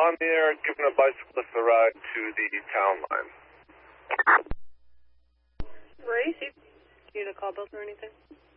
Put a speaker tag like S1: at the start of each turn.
S1: on the air, giving a bicyclist a ride to the town line.
S2: Race, do you need a call belt or anything?